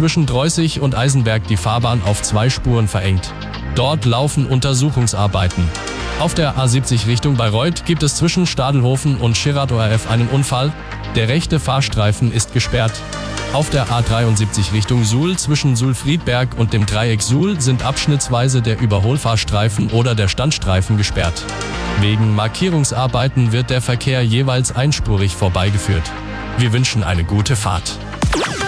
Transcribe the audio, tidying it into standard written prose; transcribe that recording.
zwischen Dreußig und Eisenberg die Fahrbahn auf 2 Spuren verengt. Dort laufen Untersuchungsarbeiten. Auf der A70 Richtung Bayreuth gibt es zwischen Stadelhofen und Schirrath ORF einen Unfall. Der rechte Fahrstreifen ist gesperrt. Auf der A73 Richtung Suhl zwischen Suhl-Friedberg und dem Dreieck Suhl sind abschnittsweise der Überholfahrstreifen oder der Standstreifen gesperrt. Wegen Markierungsarbeiten wird der Verkehr jeweils einspurig vorbeigeführt. Wir wünschen eine gute Fahrt.